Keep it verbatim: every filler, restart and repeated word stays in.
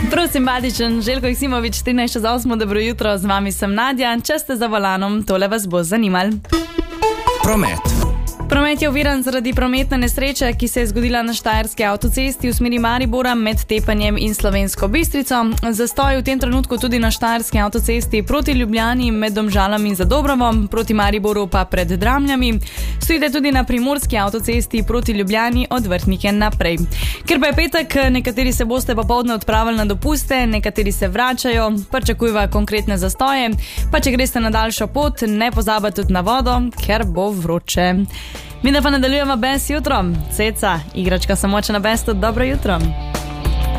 Prav simpatičen, Željko Joksimović, trinajst čez osem, dobro jutro, z vami sem Nadja. Če ste za volanom, tole vas bo zanimalo. Promet. Promet je oviran zaradi prometne nesreče, ki se je zgodila na Štajerski avtocesti v smeri Maribora med Tepanjem in Slovensko Bistrico. Zastoj v tem trenutku tudi na Štajerski avtocesti proti Ljubljani med Domžalami in Zadobrovom, proti Mariboru pa pred Dramljami. Stojite tudi na Primorski avtocesti proti Ljubljani od Vrhnike naprej. Ker pa je petek, nekateri se boste popoldne odpravili na dopuste, nekateri se vračajo, pričakujva konkretne zastoje, pa če greste na daljšo pot, ne pozabite tudi na vodo, ker bo vroče. Mi da pa nadaljujemo Best jutro. Ceca, igračka Samoča na Bestu, dobro jutro.